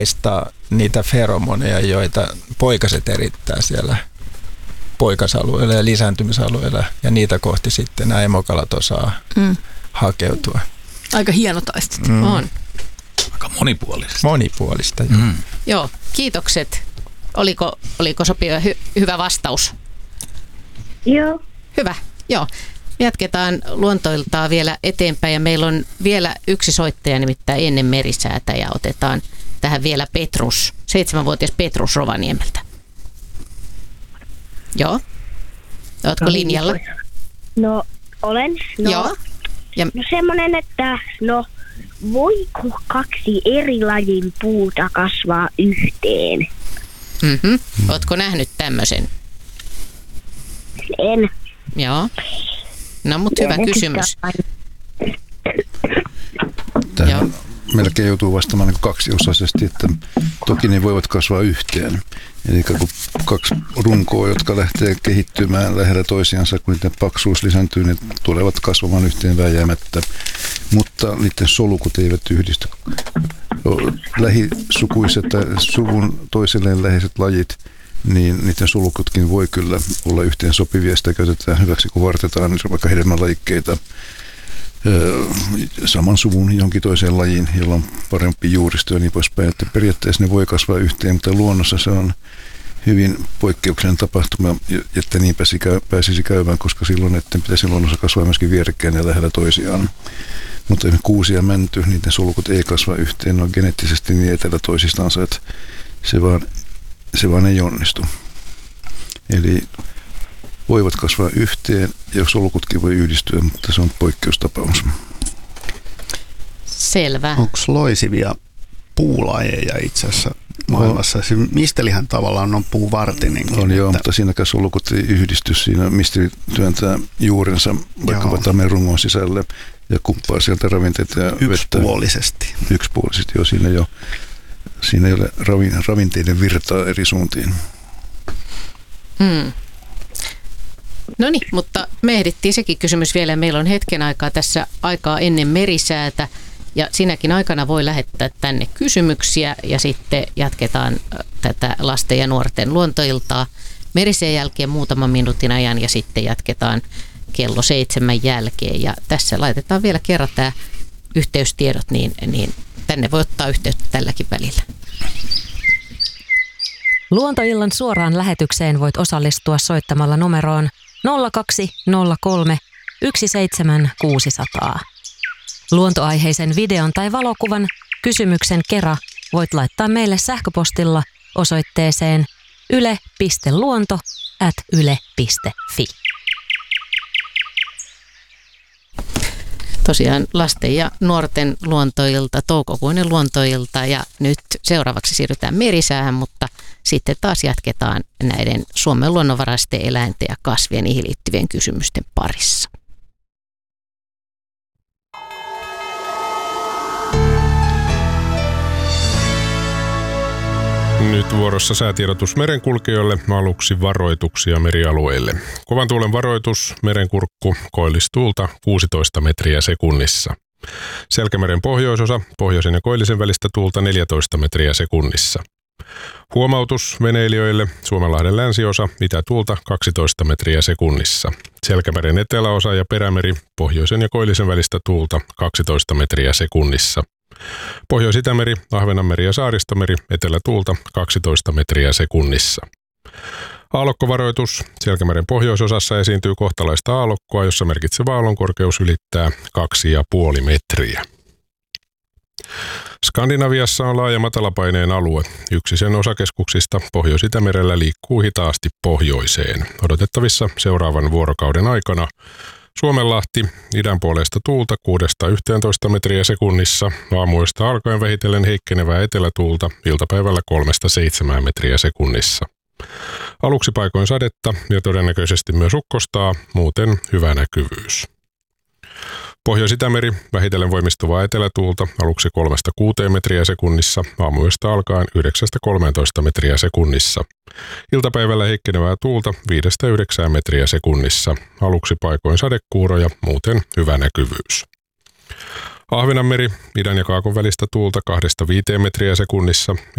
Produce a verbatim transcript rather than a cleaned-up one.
niitä feromoneja, joita poikaset erittää siellä poikasalueella ja lisääntymisalueella, ja niitä kohti sitten nämä emokalat osaa mm. hakeutua. Aika hienotaisesti mm. on. Aika monipuolista. Monipuolista, joo. Mm. Joo, kiitokset. Oliko, oliko sopiva hy, hyvä vastaus? Joo. Hyvä, joo. Jatketaan luontoiltaa vielä eteenpäin ja meillä on vielä yksi soittaja, nimittäin ennen Merisäätä, ja otetaan tähän vielä Petrus, seitsemänvuotias Petrus Rovaniemeltä. Joo. Ootko no, linjalla? No, olen. No, Joo. Ja... no semmoinen, että no, voiko kaksi eri lajin puuta kasvaa yhteen? Mm-hmm. Ootko nähnyt tämmöisen? En. Joo. No, mutta hyvä kysymys. Tähän melkein joutuu vastaamaan niin kaksiosaisesti, että toki ne voivat kasvaa yhteen. Eli kun kaksi runkoa, jotka lähtee kehittymään lähellä toisiansa, kun niiden paksuus lisääntyy, ne tulevat kasvamaan yhteen vääjäämättä. Mutta niiden solukut eivät yhdisty. Lähisukuiset tai suvun toiselleen läheiset lajit, niin niiden solukutkin voi kyllä olla yhteen sopivia. Sitä käytetään hyväksi, kun vartetaan vaikka hedelmälajikkeita saman suvun jonkin toiseen lajiin, jolla on parempi juuristo ja niin poispäin. Että periaatteessa ne voi kasvaa yhteen, mutta luonnossa se on hyvin poikkeuksellinen tapahtuma, että niin pääsisi käymään, koska silloin näiden pitäisi luonnossa kasvaa myöskin vierekkäin ja lähellä toisiaan. Mutta kuusi ja mänty, niiden solukut ei kasva yhteen, ne on geneettisesti niin etelä toisistansa, että se vaan, se vaan ei onnistu. Eli voivat kasvaa yhteen ja solukutkin voi yhdistyä, mutta se on poikkeustapaus. Selvä. Onko loisivia puulajeja itse asiassa maailmassa? No. Mistelihän tavallaan on puuvartinenkin. On joo, että... mutta siinäkään solukut ei yhdisty. Siinä misteli työntää juurensa vaikkapa tamen rungon sisälle ja kumppaa sieltä ravinteita ja vettä. Yksipuolisesti. Yksipuolisesti, joo. Siinä ei ole, siinä ei ole ravinteiden virtaa eri suuntiin. Hmm. No niin, mutta me ehdittiin sekin kysymys vielä. Meillä on hetken aikaa tässä aikaa ennen Merisäätä, ja sinäkin aikana voi lähettää tänne kysymyksiä, ja sitten jatketaan tätä lasten ja nuorten luontoiltaa Meriseen jälkeen muutaman minuutin ajan, ja sitten jatketaan kello seitsemän jälkeen. Ja tässä laitetaan vielä kerran tämä yhteystiedot, niin, niin tänne voi ottaa yhteyttä tälläkin välillä. Luontoillan suoraan lähetykseen voit osallistua soittamalla numeroon nolla kaksi nolla kolme yksi seitsemän kuusi nolla nolla. Luontoaiheisen videon tai valokuvan kysymyksen kera voit laittaa meille sähköpostilla osoitteeseen yle piste luonto ät yle piste fi. Tosiaan lasten ja nuorten luontoilta, toukokuinen luontoilta, ja nyt seuraavaksi siirrytään Merisäähän, mutta sitten taas jatketaan näiden Suomen luonnonvaraisten eläinten ja kasvien niihin liittyvien kysymysten parissa. Nyt vuorossa säätiedotus merenkulkijoille, aluksi varoituksia merialueille. Kovan tuulen varoitus, merenkurkku, koillistuulta kuusitoista metriä sekunnissa. Selkämeren pohjoisosa, pohjoisen ja koillisen välistä tuulta neljätoista metriä sekunnissa. Huomautus veneilijöille, Suomenlahden länsiosa, itätuulta kaksitoista metriä sekunnissa. Selkämeren eteläosa ja perämeri, pohjoisen ja koillisen välistä tuulta kaksitoista metriä sekunnissa. Pohjois-Itämeri, Ahvenanmeri ja Saaristomeri, etelätuulta kaksitoista metriä sekunnissa. Aallokkovaroitus. Selkämeren pohjoisosassa esiintyy kohtalaista aallokkoa, jossa merkitsevä aallonkorkeus ylittää kaksi pilkku viisi metriä. Skandinaviassa on laaja matalapaineen alue. Yksi sen osakeskuksista Pohjois-Itämerellä liikkuu hitaasti pohjoiseen. Odotettavissa seuraavan vuorokauden aikana Suomenlahti, idän puolesta tuulta kuudesta yhteentoista metriä sekunnissa, aamuista alkaen vähitellen heikkenevää etelätuulta, iltapäivällä kolmesta seitsemään metriä sekunnissa. Aluksi paikoin sadetta ja todennäköisesti myös ukkostaa, muuten hyvä näkyvyys. Pohjois-Itämeri, vähitellen voimistuvaa etelätuulta, aluksi kolmesta kuuteen metriä sekunnissa, aamuista alkaen yhdeksästä kolmeentoista metriä sekunnissa. Iltapäivällä heikkenevää tuulta viidestä yhdeksään metriä sekunnissa, aluksi paikoin sadekuuroja, muuten hyvä näkyvyys. Ahvenanmeri, idän ja kaakon välistä tuulta kahdesta viiteen metriä sekunnissa,